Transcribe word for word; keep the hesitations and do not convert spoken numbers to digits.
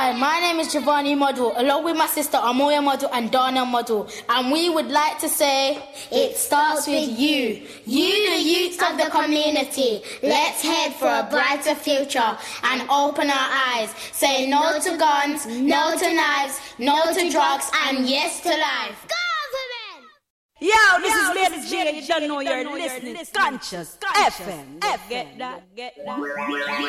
Hi, my name is Giovanni Model, along with my sister Amoya Model and Dana Model, and we would like to say, it starts with you. You, the youth of the community. Let's head for a brighter future and open our eyes. Say no to guns, no to knives, no to drugs, and yes to life. Yo, this Yo, is Lady G, and you don't know you're listening. Conscious F M. Get that? Get that?